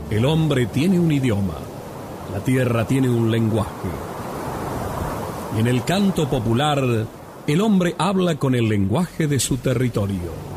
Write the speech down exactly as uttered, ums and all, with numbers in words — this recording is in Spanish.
El hombre tiene un idioma, la tierra tiene un lenguaje. Y en el canto popular, el hombre habla con el lenguaje de su territorio.